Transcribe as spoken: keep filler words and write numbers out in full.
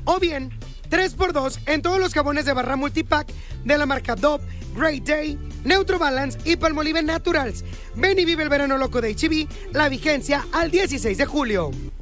O bien, tres por dos en todos los jabones de barra multipack de la marca Dove, Great Day, Neutro Balance y Palmolive Naturals. Ven y vive el verano loco de H E B, la vigencia al dieciséis de julio.